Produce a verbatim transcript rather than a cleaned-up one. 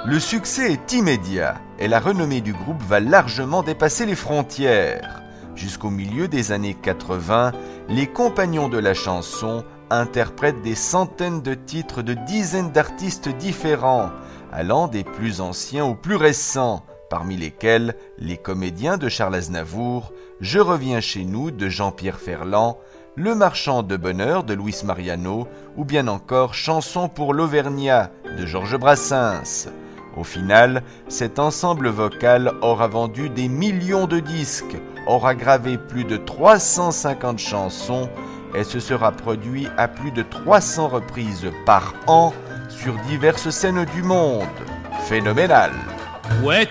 Le succès est immédiat et la renommée du groupe va largement dépasser les frontières. Jusqu'au milieu des années quatre-vingts, les Compagnons de la chanson interprètent des centaines de titres de dizaines d'artistes différents, allant des plus anciens aux plus récents, parmi lesquels les comédiens de Charles Aznavour, Je reviens chez nous de Jean-Pierre Ferland, Le marchand de bonheur de Luis Mariano ou bien encore Chanson pour l'Auvergnat de Georges Brassens. Au final, cet ensemble vocal aura vendu des millions de disques, aura gravé plus de trois cent cinquante chansons et se sera produit à plus de trois cents reprises par an sur diverses scènes du monde. Phénoménal! Ouais,